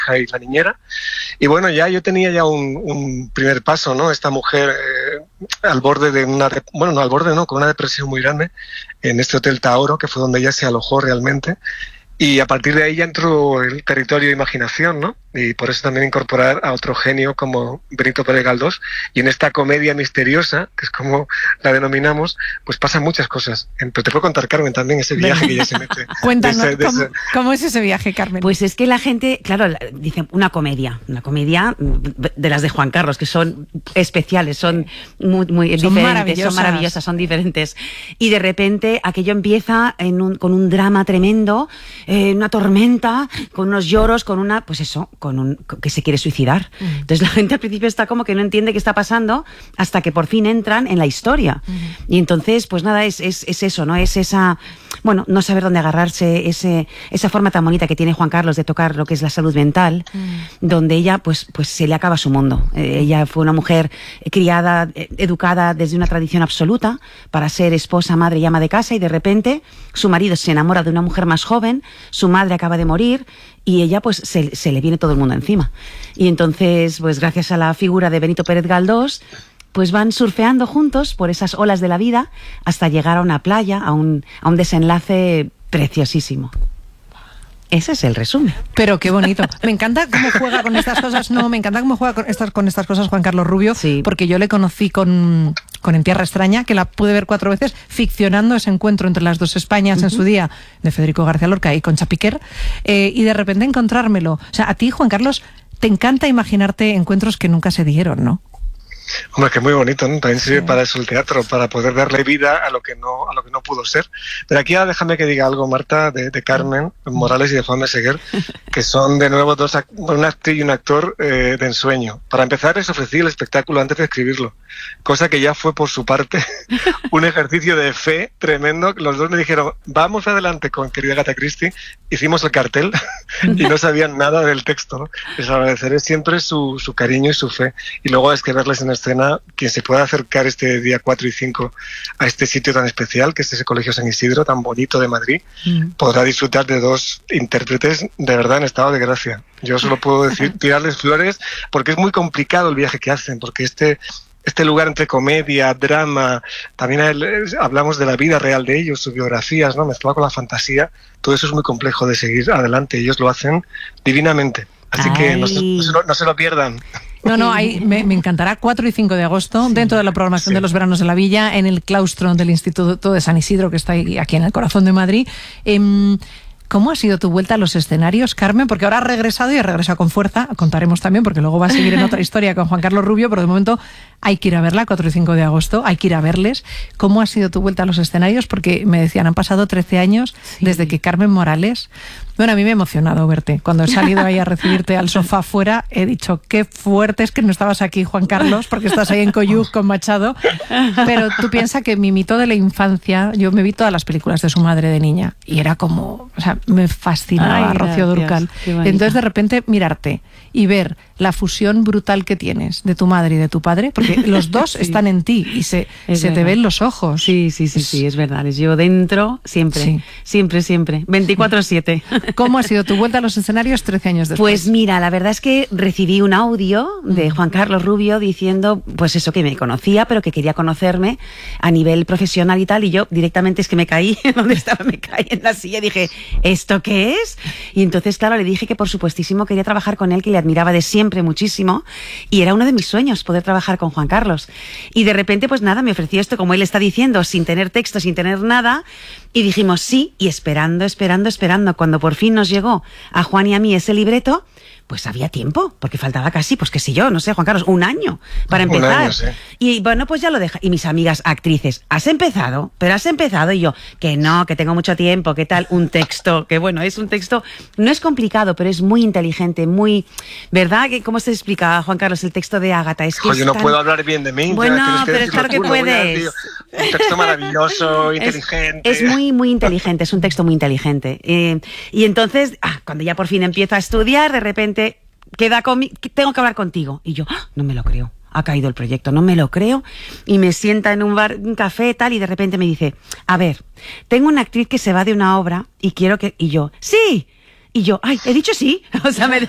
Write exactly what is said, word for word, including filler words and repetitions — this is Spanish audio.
y la niñera. Y bueno, ya yo tenía ya un, un primer paso, ¿no? Esta mujer eh, al borde de una, bueno, no al borde, no, con una depresión muy grande en este Hotel Taoro, que fue donde ella se alojó realmente. Y a partir de ahí ya entró el territorio de imaginación, ¿no? Y por eso también incorporar a otro genio como Benito Pérez Galdós. Y en esta comedia misteriosa, que es como la denominamos, pues pasan muchas cosas. Pero te puedo contar, Carmen, también ese viaje que ella se mete. Cuéntanos, de ese, de ¿cómo, ese... ¿cómo es ese viaje, Carmen? Pues es que la gente, claro, dice una comedia, una comedia de las de Juan Carlos, que son especiales, son muy, muy son diferentes, maravillosas. son maravillosas, son diferentes. Y de repente aquello empieza en un, con un drama tremendo, eh, una tormenta, con unos lloros, con una, pues eso, con un que se quiere suicidar. Mm. Entonces la gente al principio está como que no entiende qué está pasando hasta que por fin entran en la historia. Mm. Y entonces, pues nada, es, es, es eso, ¿no? Es esa, bueno, no saber dónde agarrarse, ese, esa forma tan bonita que tiene Juan Carlos de tocar lo que es la salud mental, mm. donde ella, pues, pues se le acaba su mundo. Eh, ella fue una mujer criada, eh, educada desde una tradición absoluta para ser esposa, madre y ama de casa, y de repente su marido se enamora de una mujer más joven, su madre acaba de morir y ella pues se, se le viene todo el mundo encima. Y entonces, pues gracias a la figura de Benito Pérez Galdós, pues van surfeando juntos por esas olas de la vida hasta llegar a una playa, a un, a un desenlace preciosísimo. Ese es el resumen. Pero qué bonito. Me encanta cómo juega con estas cosas. No, me encanta cómo juega con estas, con estas cosas Juan Carlos Rubio, sí. Porque yo le conocí con, con En Tierra Extraña, que la pude ver cuatro veces, ficcionando ese encuentro entre las dos Españas uh-huh. en su día, de Federico García Lorca y Concha Piquer, eh, y de repente encontrármelo. O sea, a ti, Juan Carlos, te encanta imaginarte encuentros que nunca se dieron, ¿no? Hombre, que muy bonito, ¿no? También sirve sí. para eso el teatro, para poder darle vida a lo que no a lo que no pudo ser. Pero aquí ahora déjame que diga algo, Marta, de, de Carmen Morales y de Juan Meseguer, que son de nuevo dos, una actriz y un actor eh, de ensueño. Para empezar, les ofrecí el espectáculo antes de escribirlo, cosa que ya fue por su parte un ejercicio de fe tremendo. Los dos me dijeron, vamos adelante con querida Agatha Christie. Hicimos el cartel y no sabían nada del texto, ¿no? Les agradeceré siempre su, su cariño y su fe. Y luego es que verles en escena, quien se pueda acercar este día cuatro y cinco a este sitio tan especial, que es ese Colegio San Isidro, tan bonito de Madrid, mm. podrá disfrutar de dos intérpretes de verdad en estado de gracia. Yo solo puedo decir, tirarles flores, porque es muy complicado el viaje que hacen, porque este... Este lugar entre comedia, drama, también hablamos de la vida real de ellos, sus biografías, ¿no? Mezclado con la fantasía, todo eso es muy complejo de seguir adelante. Ellos lo hacen divinamente, así Ay. que no se, no, se lo, no se lo pierdan. No, no, ahí me, me encantará cuatro y cinco de agosto, sí, dentro de la programación sí. de los veranos de la Villa, en el claustro del Instituto de San Isidro, que está aquí en el corazón de Madrid. Eh, ¿Cómo ha sido tu vuelta a los escenarios, Carmen? Porque ahora has regresado y has regresado con fuerza. Contaremos también, porque luego va a seguir en otra historia con Juan Carlos Rubio, pero de momento hay que ir a verla, cuatro y cinco de agosto, hay que ir a verles. ¿Cómo ha sido tu vuelta a los escenarios? Porque me decían, han pasado trece años sí. desde que Carmen Morales... Bueno, a mí me ha emocionado verte. Cuando he salido ahí a recibirte al sofá afuera, he dicho, qué fuerte es que no estabas aquí, Juan Carlos, porque estás ahí en Coyuc con Machado. Pero tú piensas que mi mito de la infancia, yo me vi todas las películas de su madre de niña y era como, o sea, me fascinaba Ay, Rocío Dúrcal. Entonces, de repente, mirarte y ver la fusión brutal que tienes de tu madre y de tu padre, porque los dos sí. están en ti y se, se te ven los ojos. Sí, sí, sí, es... sí, es verdad. Les llevo dentro siempre, sí. siempre, siempre, veinticuatro siete. ¿Cómo ha sido tu vuelta a los escenarios trece años después? Pues mira, la verdad es que recibí un audio de Juan Carlos Rubio diciendo, pues eso, que me conocía, pero que quería conocerme a nivel profesional y tal, y yo directamente es que me caí, donde estaba, me caí en la silla y dije, ¿esto qué es? Y entonces, claro, le dije que por supuestísimo quería trabajar con él, que le admiraba de siempre muchísimo, y era uno de mis sueños poder trabajar con Juan Carlos. Y de repente, pues nada, me ofreció esto, como él está diciendo, sin tener texto, sin tener nada, y dijimos sí, y esperando, esperando, esperando, cuando por fin nos llegó a Juan y a mí ese libreto, pues había tiempo, porque faltaba casi, pues qué sé yo, no sé, Juan Carlos, un año para empezar. Un año, sí. Y bueno, pues ya lo deja. Y mis amigas actrices, ¿has empezado? Pero has empezado. Y yo, que no, que tengo mucho tiempo, ¿qué tal? Un texto, que bueno, es un texto, no es complicado, pero es muy inteligente, muy, ¿verdad? ¿Cómo se explica, Juan Carlos, el texto de Ágata? Es que Oye, es no tan... puedo hablar bien de mí. Bueno, pero es claro que puedes. Un texto maravilloso, inteligente. Es, es muy, muy inteligente, es un texto muy inteligente. Eh, y entonces, ah, cuando ya por fin empiezo a estudiar, de repente queda conmigo, tengo que hablar contigo. Y yo, ¡ah! No me lo creo. Ha caído el proyecto, no me lo creo. Y me sienta en un bar, un café, tal, y de repente me dice, a ver, tengo una actriz que se va de una obra y quiero que... Y yo, ¡sí! Y yo, ¡ay, he dicho sí! O sea, me